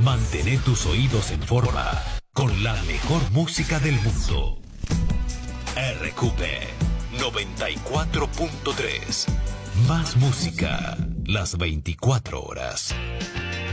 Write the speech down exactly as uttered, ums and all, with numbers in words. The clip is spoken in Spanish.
Mantén tus oídos en forma con la mejor música del mundo. R Q P noventa y cuatro punto tres. Más música las veinticuatro horas.